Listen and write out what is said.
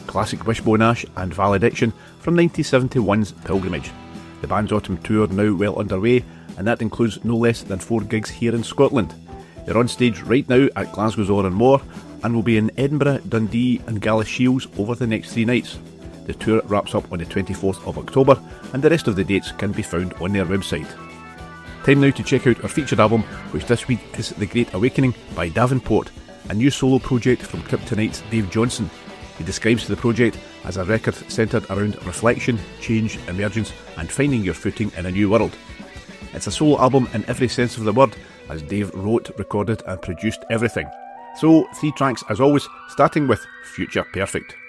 classic Wishbone Ash and Valediction from 1971's Pilgrimage. The band's autumn tour now well underway, and that includes no less than 4 gigs here in Scotland. They're on stage right now at Glasgow's Oran Mor and will be in Edinburgh, Dundee and Galashiels over the next 3 nights. The tour wraps up on the 24th of October, and the rest of the dates can be found on their website. Time now to check out our featured album, which this week is The Great Awakening by Davenport, a new solo project from Kryptonite's Dave Johnson. He describes the project as a record centred around reflection, change, emergence and finding your footing in a new world. It's a solo album in every sense of the word, as Dave wrote, recorded and produced everything. So 3 tracks as always, starting with Future Perfect.